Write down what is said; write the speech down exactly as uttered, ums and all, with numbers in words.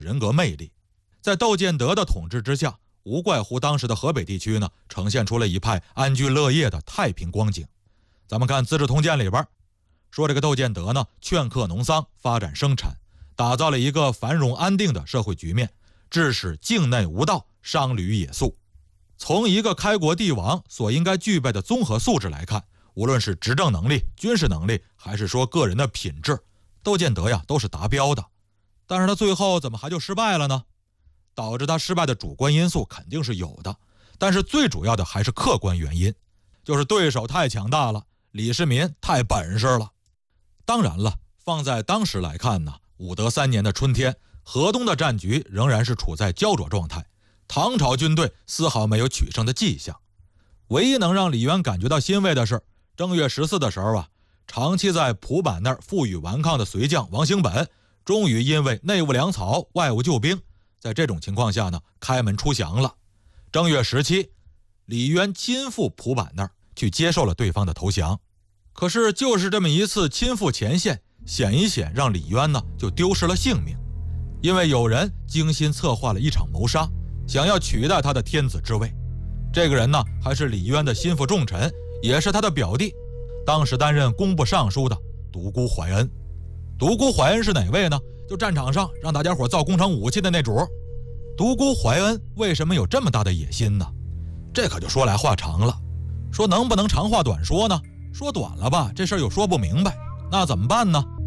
人格魅力。在窦建德的统治之下，无怪乎当时的河北地区呢，呈现出了一派安居乐业的太平光景。咱们看《资治通鉴》里边说，这个窦建德呢，劝课农桑，发展生产，打造了一个繁荣安定的社会局面，致使境内无盗，商旅野宿。从一个开国帝王所应该具备的综合素质来看，无论是执政能力、军事能力，还是说个人的品质，窦建德呀都是达标的。但是他最后怎么还就失败了呢？导致他失败的主观因素肯定是有的，但是最主要的还是客观原因，就是对手太强大了，李世民太本事了。当然了，放在当时来看呢，武德三年的春天，河东的战局仍然是处在焦灼状态，唐朝军队丝毫没有取胜的迹象。唯一能让李渊感觉到欣慰的是，正月十四的时候啊，长期在蒲坂那儿负隅顽抗的隋将王兴本，终于因为内务粮草，外务救兵，在这种情况下呢，开门出降了。正月十七，李渊亲赴蒲坂那儿去接受了对方的投降。可是就是这么一次亲赴前线，险一险让李渊呢就丢失了性命，因为有人精心策划了一场谋杀，想要取代他的天子之位。这个人呢，还是李渊的心腹重臣，也是他的表弟，当时担任工部尚书的独孤怀恩。独孤怀恩是哪位呢？就战场上让大家伙造工程武器的那主。独孤怀恩为什么有这么大的野心呢？这可就说来话长了。说能不能长话短说呢？说短了吧，这事儿又说不明白，那怎么办呢？